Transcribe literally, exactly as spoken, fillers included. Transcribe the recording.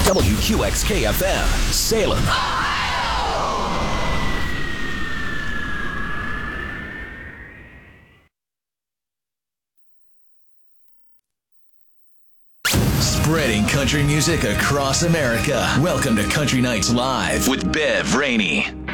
W Q X K F M, Salem. Spreading country music across America. Welcome to Country Nights Live with Bev Rainey.